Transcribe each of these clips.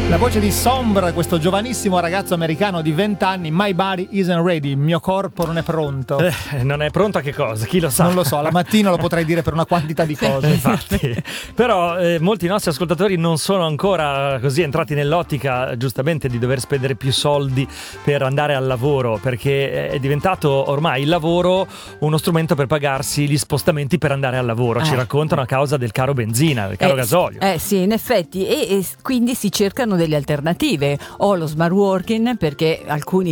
La voce di Sombra, questo giovanissimo ragazzo americano di 20 anni. My body isn't ready, il mio corpo non è pronto. Non è pronto a che cosa? Chi lo sa? Non lo so, la mattina lo potrei dire per una quantità di cose. Infatti. Però molti nostri ascoltatori non sono ancora così entrati nell'ottica giustamente di dover spendere più soldi per andare al lavoro, perché è diventato ormai il lavoro uno strumento per pagarsi gli spostamenti per andare al lavoro. Ci raccontano a causa del caro benzina, del caro gasolio. Sì, in effetti, e quindi si cercano delle alternative, o lo smart working, perché alcuni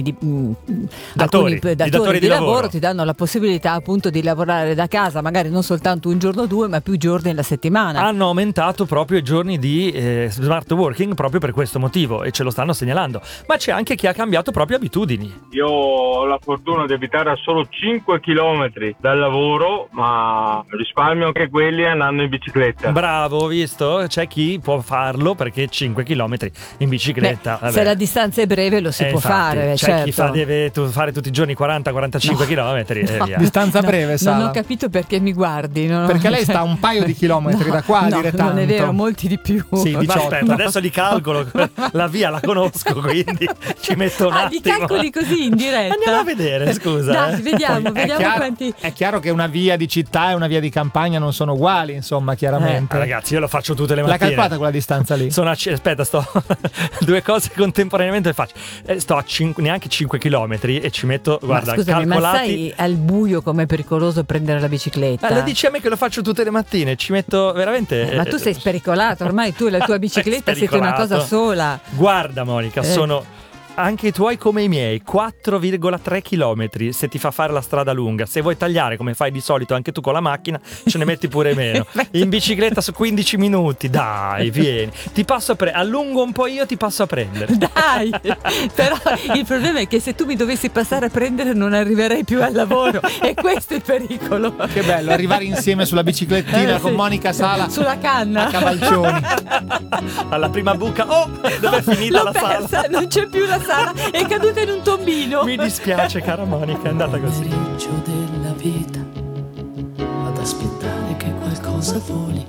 datori di lavoro ti danno la possibilità appunto di lavorare da casa, magari non soltanto un giorno o due, ma più giorni alla settimana. Hanno aumentato proprio i giorni di smart working proprio per questo motivo, e ce lo stanno segnalando. Ma c'è anche chi ha cambiato proprio abitudini. Io ho la fortuna di abitare a solo 5 chilometri dal lavoro, ma risparmio anche quelli andando in bicicletta. Bravo, visto? C'è chi può farlo perché 5 chilometri in bicicletta. Se la distanza è breve lo si può fare. C'è chi certo. deve fare tutti i giorni 40-45 chilometri e via. Distanza breve, Sala. Non ho capito perché mi guardi. Perché lei sta a un paio di chilometri da qua, dire tanto. Non è vero, molti di più. Sì, 18. Aspetta, adesso li calcolo. La via la conosco, quindi ci metto un attimo. Li calcoli così in diretta? Andiamo a vedere, scusa. Dai, vediamo chiaro, quanti. È chiaro che una via di città e una via di campagna non sono uguali, insomma, chiaramente. Ragazzi, io lo faccio tutte le mattine. L'ha calcolata quella distanza lì? Aspetta, sto due cose contemporaneamente faccio. Sto a neanche 5 chilometri e ci metto, guarda, scusami, calcolati. ma sai al buio com'è pericoloso prendere la bicicletta? Lo dici a me che lo faccio tutte le mattine, ci metto veramente. Ma tu sei spericolato, ormai tu e la tua bicicletta siete una cosa sola. Guarda Monica, sono anche i tuoi come i miei, 4,3 chilometri se ti fa fare la strada lunga. Se vuoi tagliare come fai di solito anche tu con la macchina, ce ne metti pure meno. In bicicletta su 15 minuti, dai, vieni. Ti passo allungo un po' io, ti passo a prendere. Dai, però il problema è che se tu mi dovessi passare a prendere non arriverei più al lavoro, e questo è il pericolo. Che bello, arrivare insieme sulla biciclettina con Monica Sala sulla canna a cavalcioni. Alla prima buca, dove è finita la sala? Non c'è più la sala, è caduta in un tombino. Mi dispiace, cara Monica, è andata così. Pomeriggio della vita, ad aspettare che qualcosa voli.